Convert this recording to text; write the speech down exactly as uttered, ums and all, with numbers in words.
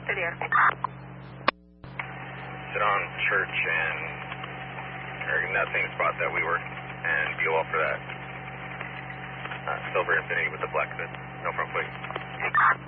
Clear. Sit on Church and or in that same spot that we were, and B O L for that. Uh, silver Infinity with the black hood. No front plate.